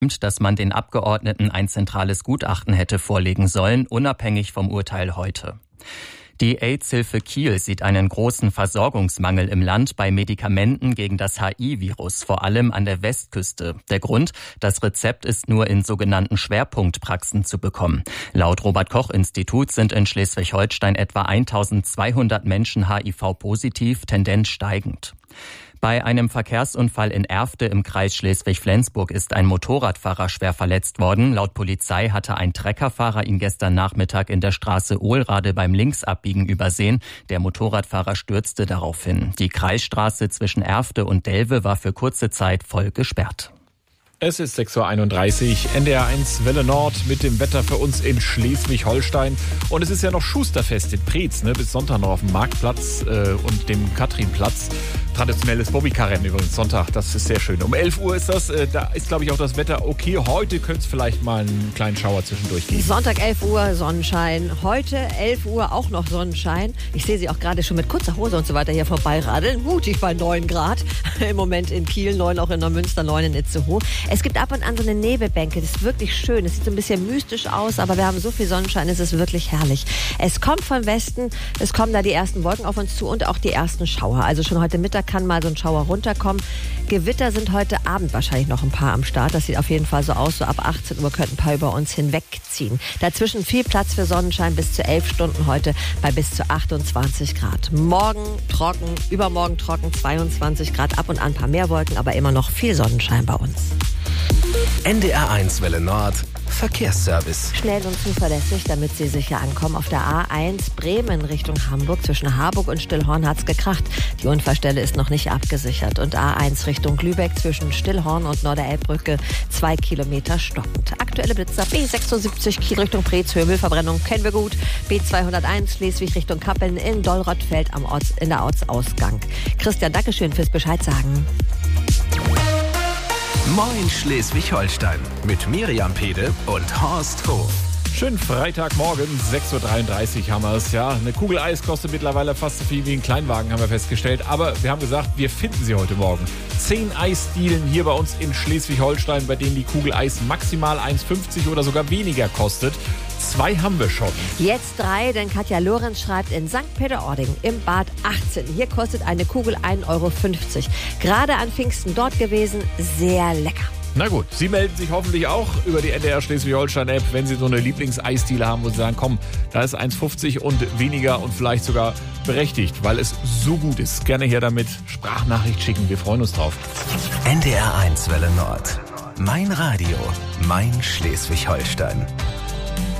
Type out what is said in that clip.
dass man den Abgeordneten ein zentrales Gutachten hätte vorlegen sollen, unabhängig vom Urteil heute. Die AIDS-Hilfe Kiel sieht einen großen Versorgungsmangel im Land bei Medikamenten gegen das HIV-Virus, vor allem an der Westküste. Der Grund: das Rezept ist nur in sogenannten Schwerpunktpraxen zu bekommen. Laut Robert-Koch-Institut sind in Schleswig-Holstein etwa 1200 Menschen HIV-positiv, Tendenz steigend. Bei einem Verkehrsunfall in Erfte im Kreis Schleswig-Flensburg ist ein Motorradfahrer schwer verletzt worden. Laut Polizei hatte ein Treckerfahrer ihn gestern Nachmittag in der Straße Ohlrade beim Linksabbiegen übersehen. Der Motorradfahrer stürzte daraufhin. Die Kreisstraße zwischen Erfte und Delve war für kurze Zeit voll gesperrt. Es ist 6.31 Uhr, NDR1 Welle Nord mit dem Wetter für uns in Schleswig-Holstein. Und es ist ja noch Schusterfest in Preetz, bis Sonntag noch auf dem Marktplatz und dem Katrinplatz. Traditionelles Bobbycar-Rennen übrigens, Sonntag, das ist sehr schön. Um 11 Uhr ist das, da ist glaube ich auch das Wetter okay. Heute könnte es vielleicht mal einen kleinen Schauer zwischendurch geben. Sonntag 11 Uhr Sonnenschein, heute 11 Uhr auch noch Sonnenschein. Ich sehe Sie auch gerade schon mit kurzer Hose und so weiter hier vorbeiradeln. Mutig bei 9 Grad. Im Moment in Kiel, 9 auch in Neumünster, 9 in Itzehoe. Es gibt ab und an so eine Nebelbänke, das ist wirklich schön. Es sieht so ein bisschen mystisch aus, aber wir haben so viel Sonnenschein, es ist wirklich herrlich. Es kommt vom Westen, es kommen da die ersten Wolken auf uns zu und auch die ersten Schauer. Also schon heute Mittag kann mal so ein Schauer runterkommen. Gewitter sind heute Abend wahrscheinlich noch ein paar am Start. Das sieht auf jeden Fall so aus. So ab 18 Uhr könnten ein paar über uns hinwegziehen. Dazwischen viel Platz für Sonnenschein bis zu 11 Stunden heute bei bis zu 28 Grad. Morgen trocken, übermorgen trocken, 22 Grad, ab und an ein paar mehr Wolken, aber immer noch viel Sonnenschein bei uns. NDR1 Welle Nord Verkehrsservice. Schnell und zuverlässig, damit Sie sicher ankommen. Auf der A1 Bremen Richtung Hamburg zwischen Harburg und Stillhorn hat's gekracht. Die Unfallstelle ist noch nicht abgesichert. Und A1 Richtung Lübeck zwischen Stillhorn und Norderelbbrücke 2 Kilometer stockend. Aktuelle Blitzer B76 Kiel Richtung Preetz-Hövel, Verbrennung kennen wir gut. B201 Schleswig Richtung Kappeln in Dollrottfeld in der Ortsausgang. Christian, Dankeschön fürs Bescheid sagen. Moin Schleswig-Holstein mit Miriam Pede und Horst Hof. Schönen Freitagmorgen, 6.33 Uhr haben wir es. Ja, eine Kugel Eis kostet mittlerweile fast so viel wie ein Kleinwagen, haben wir festgestellt. Aber wir haben gesagt, wir finden sie heute Morgen. 10 Eisdielen hier bei uns in Schleswig-Holstein, bei denen die Kugel Eis maximal 1,50 oder sogar weniger kostet. 2 haben wir schon. Jetzt 3, denn Katja Lorenz schreibt in St. Peter-Ording im Bad 18. Hier kostet eine Kugel 1,50 Euro. Gerade an Pfingsten dort gewesen, sehr lecker. Na gut, Sie melden sich hoffentlich auch über die NDR Schleswig-Holstein-App, wenn Sie so eine Lieblingseisdiele haben, wo Sie sagen, komm, da ist 1,50 und weniger und vielleicht sogar berechtigt, weil es so gut ist. Gerne her damit, Sprachnachricht schicken, wir freuen uns drauf. NDR1 Welle Nord. Mein Radio, mein Schleswig-Holstein.